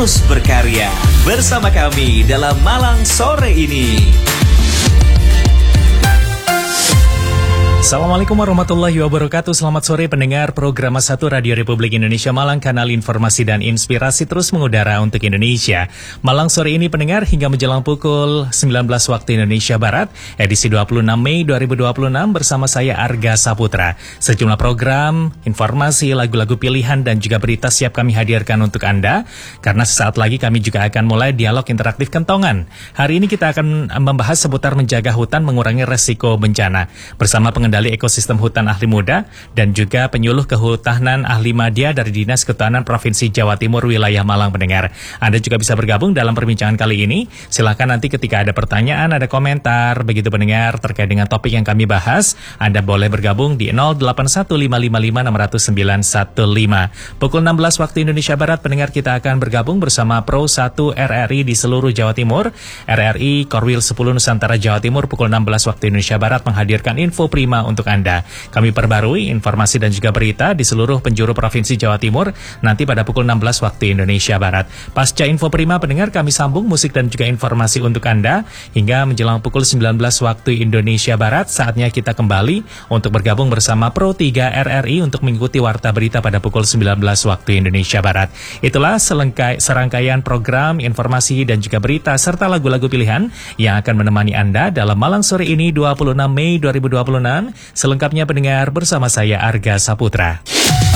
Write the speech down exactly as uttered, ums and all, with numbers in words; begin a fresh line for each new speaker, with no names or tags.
terus berkarya bersama kami dalam Malang Sore ini.
Assalamualaikum warahmatullahi wabarakatuh. Selamat sore pendengar program satu Radio Republik Indonesia Malang, kanal informasi dan inspirasi terus mengudara untuk Indonesia. Malang sore ini pendengar hingga menjelang pukul sembilan belas waktu Indonesia Barat, edisi dua puluh enam Mei dua ribu dua puluh enam bersama saya Arga Saputra. Sejumlah program, informasi, lagu-lagu pilihan dan juga berita siap kami hadirkan untuk Anda. Karena sesaat lagi kami juga akan mulai dialog interaktif kentongan. Hari ini kita akan membahas seputar menjaga hutan mengurangi resiko bencana bersama pengendali ekosistem hutan ahli muda dan juga penyuluh kehutanan ahli madya dari Dinas Kehutanan Provinsi Jawa Timur wilayah Malang pendengar. Anda juga bisa bergabung dalam perbincangan kali ini. Silakan nanti ketika ada pertanyaan, ada komentar begitu pendengar terkait dengan topik yang kami bahas, Anda boleh bergabung di nol delapan satu lima lima lima enam nol nol sembilan satu lima. Pukul enam belas waktu Indonesia Barat pendengar kita akan bergabung bersama Pro satu R R I di seluruh Jawa Timur. R R I Korwil sepuluh Nusantara Jawa Timur pukul enam belas waktu Indonesia Barat menghadirkan info prima untuk Anda. Kami perbarui informasi dan juga berita di seluruh penjuru Provinsi Jawa Timur nanti pada pukul enam belas waktu Indonesia Barat. Pasca info prima pendengar kami sambung musik dan juga informasi untuk Anda hingga menjelang pukul sembilan belas waktu Indonesia Barat. Saatnya kita kembali untuk bergabung bersama Pro tiga R R I untuk mengikuti warta berita pada pukul sembilan belas waktu Indonesia Barat. Itulah selengkai, serangkaian program, informasi dan juga berita serta lagu-lagu pilihan yang akan menemani Anda dalam Malang sore ini dua puluh enam Mei dua ribu dua puluh enam. Selengkapnya pendengar bersama saya Arga Saputra.